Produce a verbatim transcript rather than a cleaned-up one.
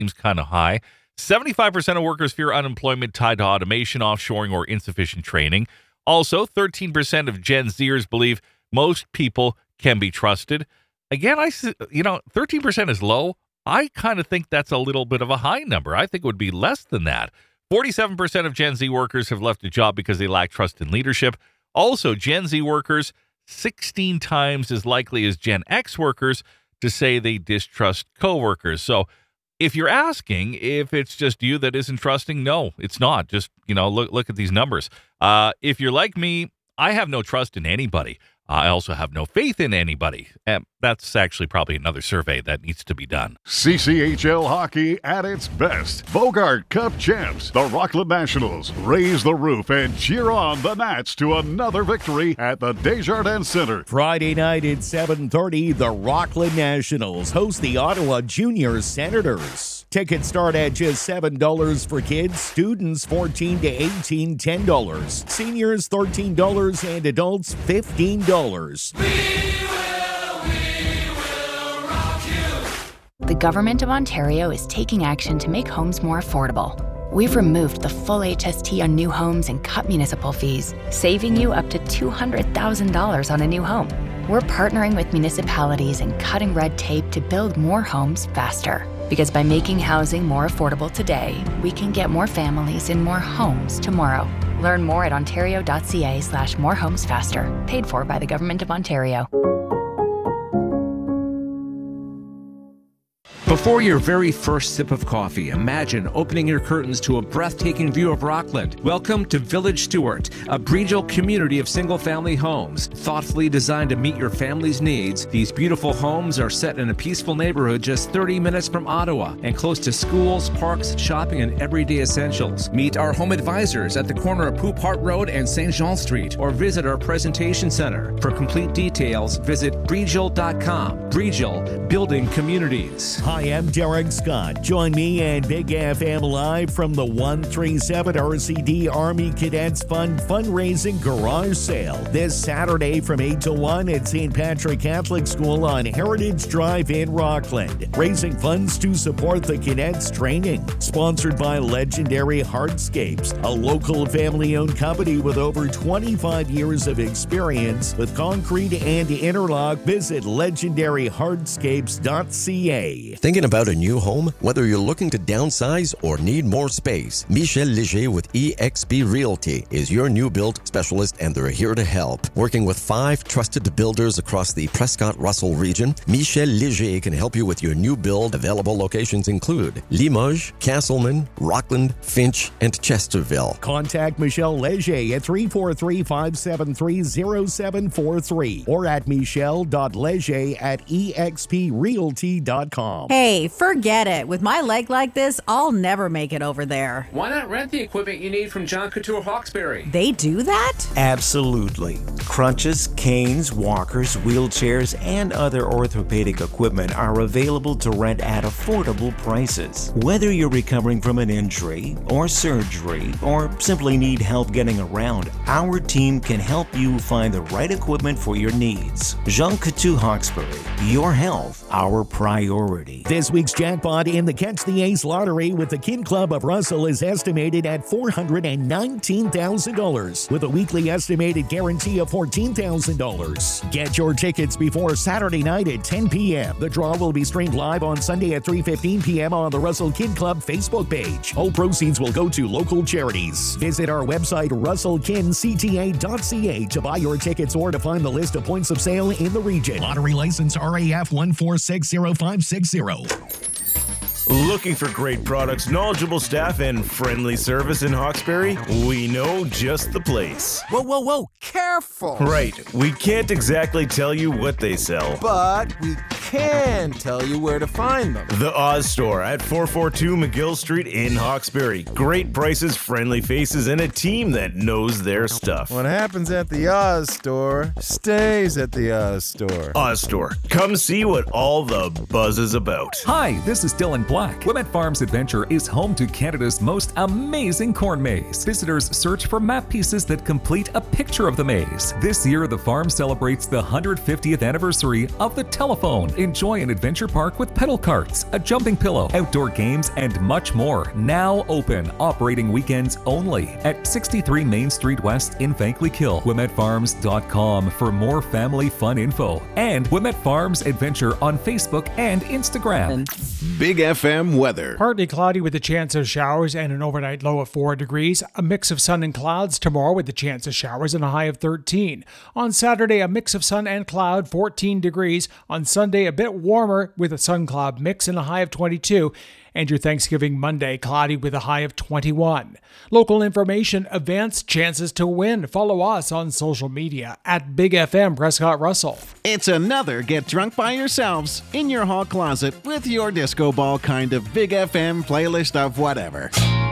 seems kind of high. seventy-five percent of workers fear unemployment tied to automation, offshoring, or insufficient training. Also, thirteen percent of Gen Zers believe most people can be trusted. Again, I, you know, thirteen percent is low. I kind of think that's a little bit of a high number. I think it would be less than that. forty-seven percent of Gen Z workers have left a job because they lack trust in leadership. Also, Gen Z workers, sixteen times as likely as Gen X workers to say they distrust coworkers. So if you're asking if it's just you that isn't trusting, no, it's not. Just, you know, look look at these numbers. Uh, if you're like me, I have no trust in anybody. I also have no faith in anybody. And that's actually probably another survey that needs to be done. C C H L hockey at its best. Bogart Cup champs, the Rockland Nationals, raise the roof and cheer on the Nats to another victory at the Desjardins Center. Friday night at seven thirty, the Rockland Nationals host the Ottawa Junior Senators. Tickets start at just seven dollars for kids, students fourteen to eighteen, ten dollars, seniors thirteen dollars, and adults fifteen dollars. We will, we will rock you. The Government of Ontario is taking action to make homes more affordable. We've removed the full H S T on new homes and cut municipal fees, saving you up to two hundred thousand dollars on a new home. We're partnering with municipalities and cutting red tape to build more homes faster. Because by making housing more affordable today, we can get more families in more homes tomorrow. Learn more at ontario.ca slash more homes faster. Paid for by the Government of Ontario. Before your very first sip of coffee, imagine opening your curtains to a breathtaking view of Rockland. Welcome to Village Stewart, a Breedel community of single-family homes. Thoughtfully designed to meet your family's needs, these beautiful homes are set in a peaceful neighborhood just thirty minutes from Ottawa and close to schools, parks, shopping, and everyday essentials. Meet our home advisors at the corner of Poop Hart Road and Saint Jean Street, or visit our presentation center. For complete details, visit breedel dot com. Breedel, building communities. Hi, I'm Derek Scott. Join me and Big F M live from the one thirty-seven R C D Army Cadets Fund fundraising garage sale this Saturday from eight to one at Saint Patrick Catholic School on Heritage Drive in Rockland, raising funds to support the cadets training. Sponsored by Legendary Hardscapes, a local family-owned company with over twenty-five years of experience with concrete and interlock. Visit legendary hardscapes dot c a. Thinking about a new home? Whether you're looking to downsize or need more space, Michel Léger with E X P Realty is your new build specialist, and they're here to help. Working with five trusted builders across the Prescott-Russell region, Michel Léger can help you with your new build. Available locations include Limoges, Castleman, Rockland, Finch, and Chesterville. Contact Michel Léger at three four three, five seven three, zero seven four three or at michel dot leger at e x p realty dot com. Hey, forget it. With my leg like this, I'll never make it over there. Why not rent the equipment you need from John Couture Hawkesbury? They do that? Absolutely. Crutches, canes, walkers, wheelchairs, and other orthopedic equipment are available to rent at affordable prices. Whether you're recovering from an injury or surgery or simply need help getting around, our team can help you find the right equipment for your needs. Jean Couture Hawkesbury, your health, our priority. This week's jackpot in the Catch the Ace lottery with the Kin Club of Russell is estimated at four hundred nineteen thousand dollars with a weekly estimated guarantee of fourteen thousand dollars. Get your tickets before Saturday night at ten p.m. The draw will be streamed live on Sunday at three fifteen p.m. on the Russell Kin Club Facebook page. All proceeds will go to local charities. Visit our website russell kin c t a dot c a to buy your tickets or to find the list of points of sale in the region. Lottery license R A F one four six zero five six zero. Looking for great products, knowledgeable staff, and friendly service in Hawkesbury? We know just the place. Whoa, whoa, whoa, careful! Right, we can't exactly tell you what they sell. But we can tell you where to find them. The Oz Store at four forty-two McGill Street in Hawkesbury. Great prices, friendly faces, and a team that knows their stuff. What happens at the Oz Store stays at the Oz Store. Oz Store. Come see what all the buzz is about. Hi, this is Dylan Black. Wilmette Farms Adventure is home to Canada's most amazing corn maze. Visitors search for map pieces that complete a picture of the maze. This year, the farm celebrates the one hundred fiftieth anniversary of the telephone. Enjoy an adventure park with pedal carts, a jumping pillow, outdoor games, and much more. Now open, operating weekends only at sixty-three Main Street West in Vankleek-Hill. Wilmette Farms dot com for more family fun info. And Wilmette Farms Adventure on Facebook and Instagram. Big F M weather. Partly cloudy with a chance of showers and an overnight low of four degrees. A mix of sun and clouds tomorrow with a chance of showers and a high of thirteen. On Saturday, a mix of sun and cloud, fourteen degrees. On Sunday, a bit warmer with a sun-cloud mix and a high of twenty-two. And your Thanksgiving Monday, cloudy with a high of twenty-one. Local information, events, chances to win. Follow us on social media at Big F M Prescott Russell. It's another Get Drunk by Yourselves in your hall closet with your disco ball kind of Big F M playlist of whatever.